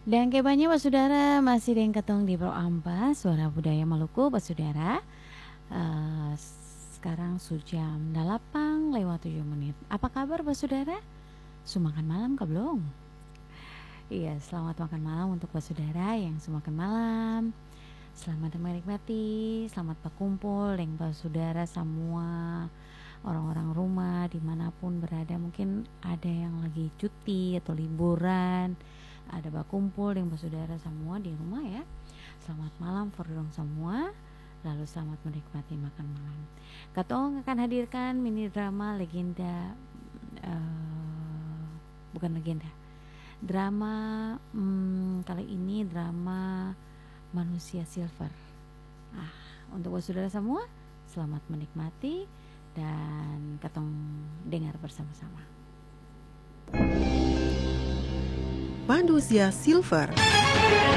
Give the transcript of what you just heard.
Dan kayak banyak Saudara masih dengan ketong di Pro Ampas Suara Budaya Maluku Saudara. Eh, Sekarang sudah jam 8 lewat 7 menit. Apa kabar Saudara? Sumakan malam ke belum? Iya, selamat makan malam untuk Saudara yang sumakan malam. Selamat menikmati, selamat berkumpul dengan Saudara semua orang-orang rumah dimanapun berada. Mungkin ada yang lagi cuti atau liburan, ada berkumpul dengan saudara semua di rumah ya. Selamat malam for dong semua. Lalu selamat menikmati makan malam. Katong akan hadirkan mini drama legenda, bukan legenda, drama kali ini drama Manusia Silver. Untuk saudara semua, selamat menikmati dan katong dengar bersama-sama. Manusia Silver.